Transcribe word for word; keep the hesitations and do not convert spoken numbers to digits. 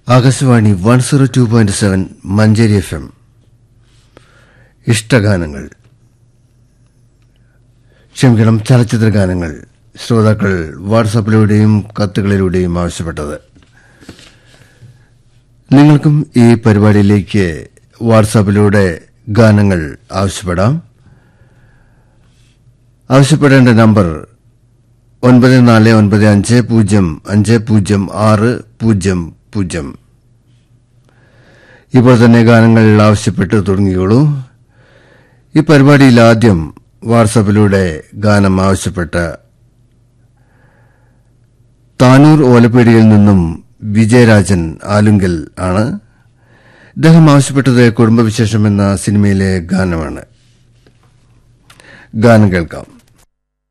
Akashvani one zero two point seven Manjeri F M. ഇഷ്ടഗാനങ്ങൾ, ക്ഷമിക്കണം, ചലച്ചിത്ര ഗാനങ്ങൾ ശ്രോതാക്കൾ വാട്സാപ്പിലൂടെയും കത്തുകളിലൂടെയും ആവശ്യപ്പെട്ടത്. നിങ്ങൾക്കും ഈ പരിപാടിയിലേക്ക് വാട്സാപ്പിലൂടെ ഗാനങ്ങൾ ആവശ്യപ്പെടാം. ആവശ്യപ്പെടേണ്ട നമ്പർ ഒൻപത് നാല് ഒൻപത് അഞ്ച് പൂജ്യം അഞ്ച് പൂജ്യം ആറ് പൂജ്യം പൂജ്യം. ഇപ്പോൾ തന്നെ ഗാനങ്ങൾ ആവശ്യപ്പെട്ട് തുടങ്ങിയോളൂ. ഈ പരിപാടിയിൽ ആദ്യം വാട്സാപ്പിലൂടെ ഗാനം ആവശ്യപ്പെട്ട താനൂർ ഓലപ്പേടിയിൽ നിന്നും വിജയരാജൻ ആലുങ്കൽ ആണ്. ഇദ്ദേഹം ആവശ്യപ്പെട്ടത് കുടുംബവിശേഷം എന്ന സിനിമയിലെ ഗാനമാണ്. ഗാനം കേൾക്കാം.